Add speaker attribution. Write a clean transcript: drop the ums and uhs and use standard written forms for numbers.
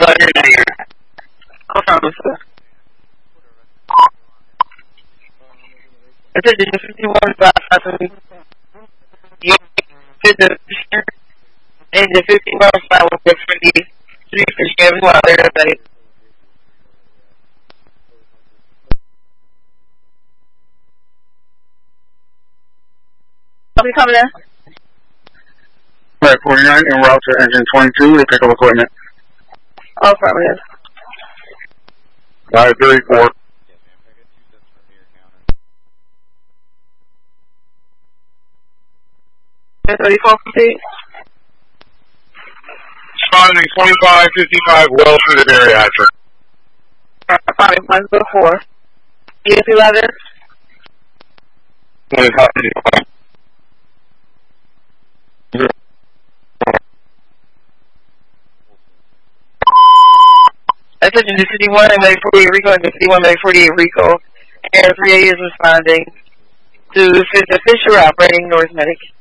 Speaker 1: No problem, sir. Attention, 51-5, you fit the picture, and the 51-5 will be for the 3 fish while they're at it. Somebody coming in?
Speaker 2: Right, 49 en route to engine 22 to pick up equipment.
Speaker 1: Oh, probably is.
Speaker 2: 534.
Speaker 1: Yes, 34 complete.
Speaker 2: Responding 2555 well through the bariatric.
Speaker 1: Probably 104. ES 11.
Speaker 2: 2555.
Speaker 1: Attention to 51 and May 48 Rico and 51 May 48 Rico. Air 3A is responding to the Fisher operating North Medic.